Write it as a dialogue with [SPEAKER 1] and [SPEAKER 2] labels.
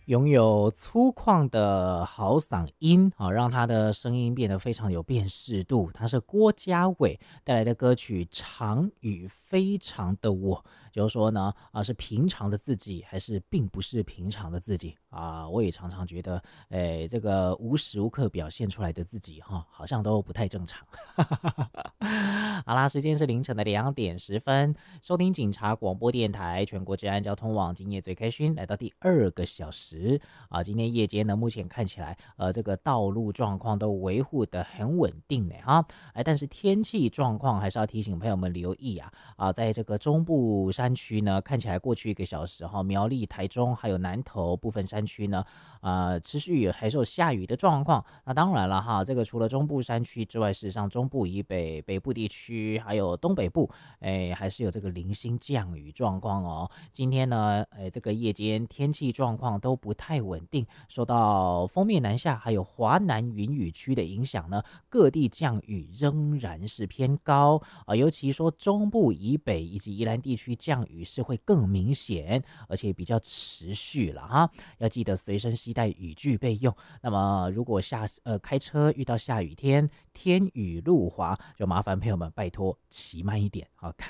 [SPEAKER 1] 拥有粗犷的好嗓音啊，让他的声音变得非常有辨识度。他是郭家伟带来的歌曲《常与非常的我》，就是说呢，是平常的自己，还是并不是平常的自己啊？我也常常觉得，这个无时无刻表现出来的自己哈，好像都不太正常。好啦，时间是凌晨的2点10分，收听警察广播电台全国治安交通网，今夜最开心，来到第2个小时啊。今天夜间呢，目前看起来，这个道路状况都维护的很稳定呢哈。但是天气状况还是要提醒朋友们留意在这个中部山区呢，看起来过去1个小时哈，苗栗、台中还有南投部分山区呢，持续还是有下雨的状况。那当然了哈，这个除了中部山区之外，事实上中部以北、北部地区还有东北部，还是有这个零星降雨状况哦。今天呢，这个夜间天气状况都不太稳定，受到锋面南下还有华南云雨区的影响呢，各地降雨仍然是偏高尤其说中部以北以及宜兰地区降雨是会更明显，而且比较持续了哈。要记得随身携带雨具备用。那么如果开车遇到下雨天，天雨路滑，就麻烦朋友们拜托骑慢一点